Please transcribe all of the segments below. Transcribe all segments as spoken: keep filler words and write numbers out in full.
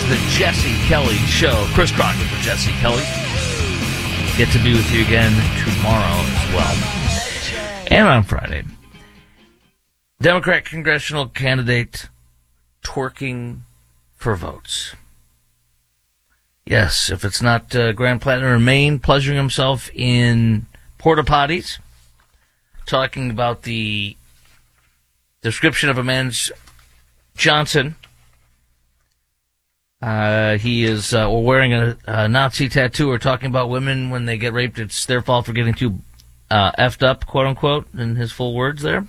the Jesse Kelly Show. Chris Crocker for Jesse Kelly. Get to be with you again tomorrow as well. And on Friday. Democrat congressional candidate twerking for votes. Yes, if it's not uh, Grand Platinum or Maine pleasuring himself in porta potties, talking about the description of a man's Johnson. Uh, he is uh, or wearing a, a Nazi tattoo, or talking about women when they get raped. It's their fault for getting too uh, effed up, quote unquote, in his full words there.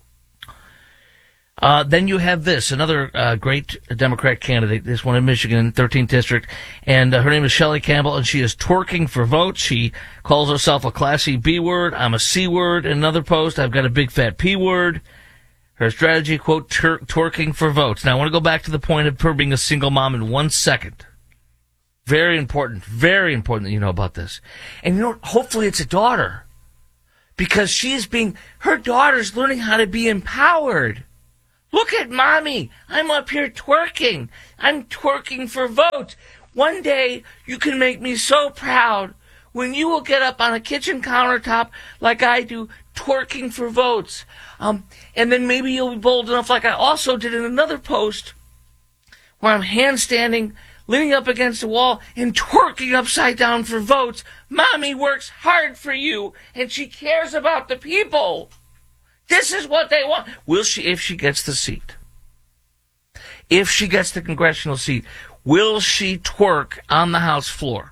Uh, then you have this, another uh, great Democrat candidate, this one in Michigan, thirteenth District, and uh, her name is Shelley Campbell, and she is twerking for votes. She calls herself a classy B word. I'm a C word. In another post, I've got a big fat P word. Her strategy, quote, twer- twerking for votes. Now, I want to go back to the point of her being a single mom in one second. Very important, very important that you know about this. And you know, hopefully it's a daughter, because she's being, her daughter's learning how to be empowered. Look at mommy. I'm up here twerking. I'm twerking for votes. One day you can make me so proud when you will get up on a kitchen countertop like I do, twerking for votes. Um, and then maybe you'll be bold enough, like I also did in another post, where I'm handstanding, leaning up against the wall, and twerking upside down for votes. Mommy works hard for you, and she cares about the people. This is what they want. Will she, if she gets the seat, if she gets the congressional seat, will she twerk on the House floor?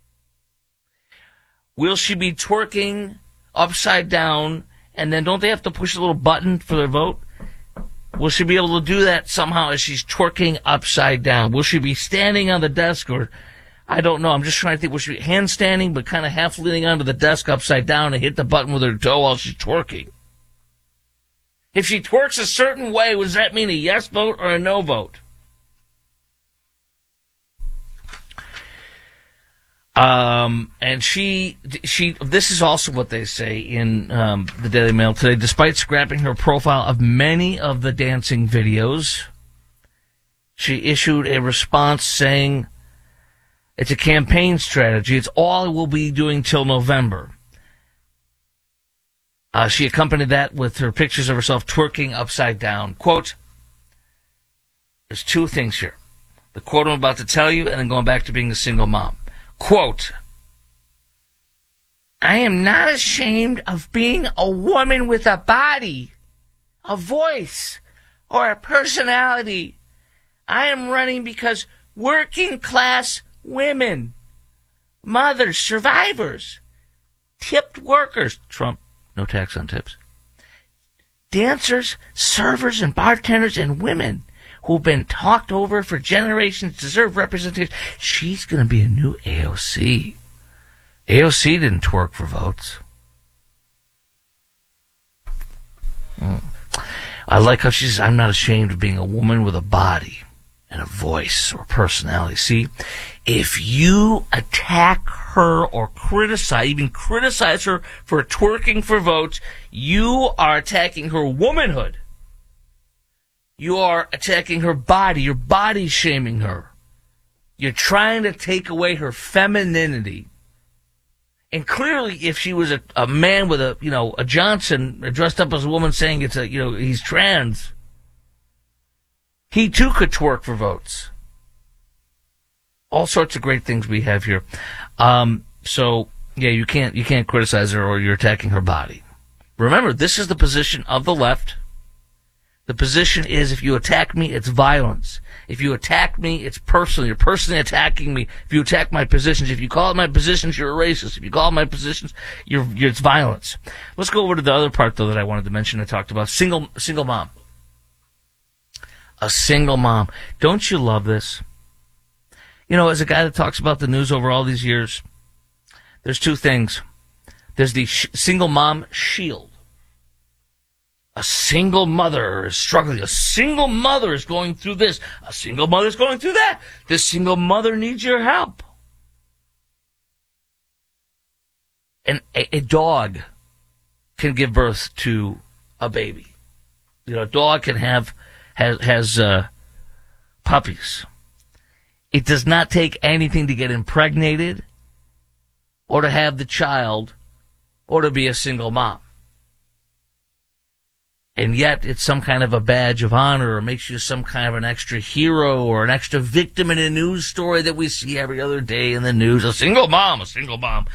Will she be twerking upside down, and then don't they have to push a little button for their vote? Will she be able to do that somehow as she's twerking upside down? Will she be standing on the desk, or I don't know. I'm just trying to think. Will she be handstanding but kind of half leaning onto the desk upside down and hit the button with her toe while she's twerking? If she twerks a certain way, does that mean a yes vote or a no vote? Um, and she, she, this is also what they say in um, the Daily Mail today. Despite scrapping her profile of many of the dancing videos, she issued a response saying it's a campaign strategy. It's all we'll be doing till November. Uh, she accompanied that with her pictures of herself twerking upside down. Quote, there's two things here. The quote I'm about to tell you, and then going back to being a single mom. Quote, I am not ashamed of being a woman with a body, a voice, or a personality. I am running because working class women, mothers, survivors, tipped workers, Trump, no tax on tips, dancers, servers, and bartenders, and women who've been talked over for generations deserve representation. She's going to be a new A O C. A O C didn't twerk for votes. Mm. I like how she says, I'm not ashamed of being a woman with a body and a voice or personality. See, if you attack her or criticize, even criticize her for twerking for votes, you are attacking her womanhood. You are attacking her body. You're body shaming her. You're trying to take away her femininity. And clearly, if she was a, a man with a, you know, a Johnson dressed up as a woman saying it's a, you know, he's trans, he too could twerk for votes. All sorts of great things we have here. Um, so yeah, you can't you can't criticize her or you're attacking her body. Remember, this is the position of the left. The position is, if you attack me, it's violence. If you attack me, it's personal. You're personally attacking me. If you attack my positions, if you call it my positions, you're a racist. If you call it my positions, you're, you're it's violence. Let's go over to the other part, though, that I wanted to mention. I talked about single single mom. A single mom. Don't you love this? You know, as a guy that talks about the news over all these years, there's two things. There's the sh- single mom shield. A single mother is struggling. A single mother is going through this. A single mother is going through that. This single mother needs your help. And a, a dog can give birth to a baby. You know, a dog can have has has uh, puppies. It does not take anything to get impregnated or to have the child or to be a single mom. And yet it's some kind of a badge of honor or makes you some kind of an extra hero or an extra victim in a news story that we see every other day in the news. A single mom, a single mom.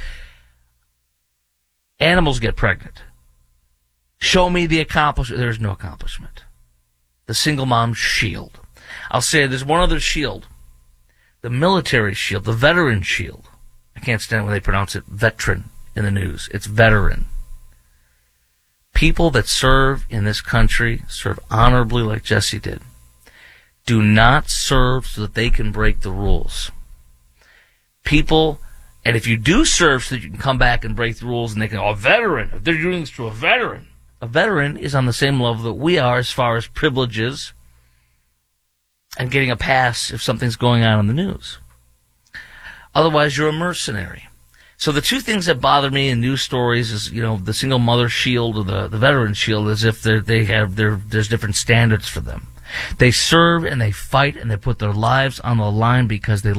Animals get pregnant. Show me the accomplishment. There's no accomplishment. The single mom shield. I'll say there's one other shield. The military shield, the veteran shield. I can't stand when they pronounce it veteran in the news. It's veteran. People that serve in this country, serve honorably like Jesse did, do not serve so that they can break the rules. People, and if you do serve so that you can come back and break the rules and they can, oh, a veteran, if they're doing this to a veteran. A veteran is on the same level that we are as far as privileges and getting a pass if something's going on in the news. Otherwise, you're a mercenary. So the two things that bother me in news stories is, you know, the single mother shield or the, the veteran shield, as if they they have their there's different standards for them. They serve and they fight and they put their lives on the line because they